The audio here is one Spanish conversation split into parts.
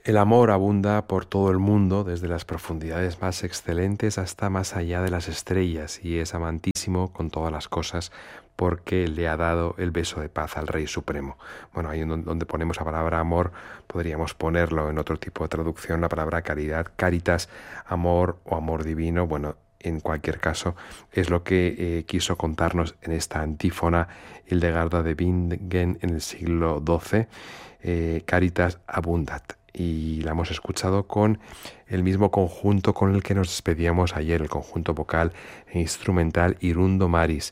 El amor abunda por todo el mundo, desde las profundidades más excelentes hasta más allá de las estrellas, y es amantísimo con todas las cosas porque le ha dado el beso de paz al Rey Supremo. Bueno, ahí donde ponemos la palabra amor, podríamos ponerlo en otro tipo de traducción, la palabra caridad, caritas, amor o amor divino. Bueno, en cualquier caso, es lo que quiso contarnos en esta antífona Hildegarda de Bingen en el siglo XII, Caritas Abundat. Y la hemos escuchado con el mismo conjunto con el que nos despedíamos ayer, el conjunto vocal e instrumental Irundo Maris,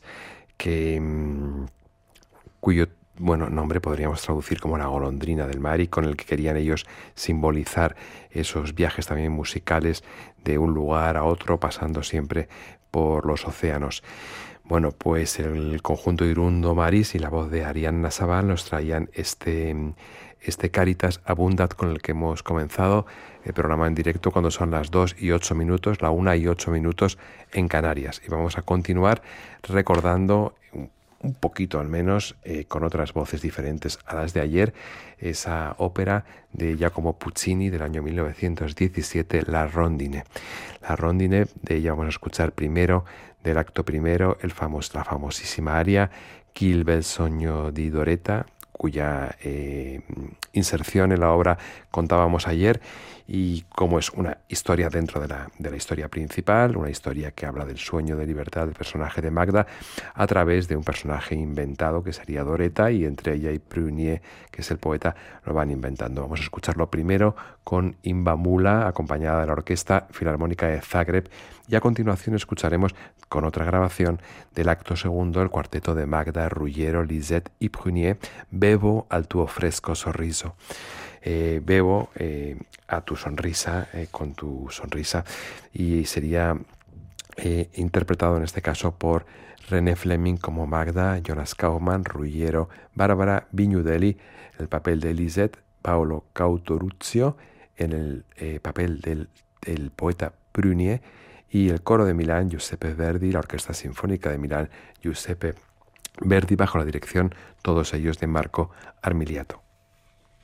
cuyo nombre podríamos traducir como la golondrina del mar, y con el que querían ellos simbolizar esos viajes también musicales de un lugar a otro, pasando siempre por los océanos. Bueno, pues el conjunto Irundo Maris y la voz de Arianna Sabal nos traían este Caritas Abundat con el que hemos comenzado el programa en directo cuando son las 2:08, la 1:08 en Canarias. Y vamos a continuar recordando un poquito al menos, con otras voces diferentes a las de ayer, esa ópera de Giacomo Puccini del año 1917, La Rondine. La Rondine, de ella vamos a escuchar primero, del acto primero, la famosísima aria Chi il bel sogno di Doretta, cuya inserción en la obra contábamos ayer, y como es una historia dentro de la historia principal, una historia que habla del sueño de libertad del personaje de Magda a través de un personaje inventado que sería Doretta, y entre ella y Prunier, que es el poeta, lo van inventando. Vamos a escucharlo primero con Imba Mula, acompañada de la Orquesta Filarmónica de Zagreb, y a continuación escucharemos con otra grabación del acto segundo el cuarteto de Magda, Ruggiero, Lisette y Prunier, Bevo al tuo fresco sorriso. Bebo a tu sonrisa, con tu sonrisa, y sería interpretado en este caso por René Fleming como Magda, Jonas Kaufmann, Ruggiero, Barbara Vignudelli, el papel de Lisette, Paolo Cautoruzio en el papel del poeta Prunier, y el coro de Milán, Giuseppe Verdi, la Orquesta Sinfónica de Milán, Giuseppe Verdi, bajo la dirección, todos ellos, de Marco Armiliato.